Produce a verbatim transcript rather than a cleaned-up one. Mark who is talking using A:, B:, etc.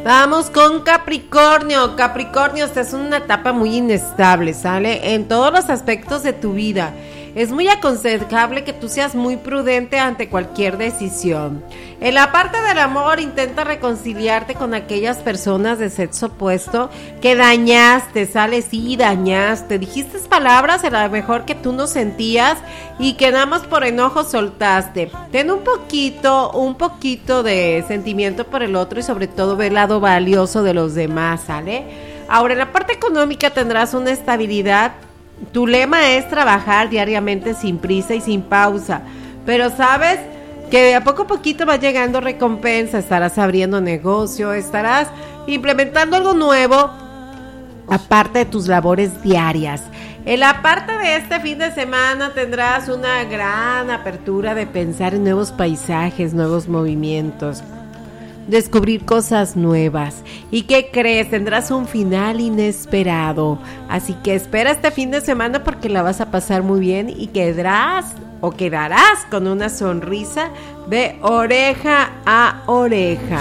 A: Vamos con Capricornio. Capricornio, estás en una etapa muy inestable, ¿sale? En todos los aspectos de tu vida. Es muy aconsejable que tú seas muy prudente ante cualquier decisión. En la parte del amor, intenta reconciliarte con aquellas personas de sexo opuesto que dañaste, ¿sale? Sí, dañaste. Dijiste palabras a lo mejor que tú no sentías y que nada más por enojo soltaste. Ten un poquito, un poquito de sentimiento por el otro y sobre todo ve el lado valioso de los demás, ¿sale? Ahora, en la parte económica tendrás una estabilidad. Tu lema es trabajar diariamente sin prisa y sin pausa, pero sabes que a poco a poquito va llegando recompensa, estarás abriendo negocio, estarás implementando algo nuevo, aparte de tus labores diarias. En la parte de este fin de semana tendrás una gran apertura de pensar en nuevos paisajes, nuevos movimientos, descubrir cosas nuevas. ¿Y qué crees? Tendrás un final inesperado. Así que espera este fin de semana porque la vas a pasar muy bien y quedarás o quedarás con una sonrisa de oreja a oreja.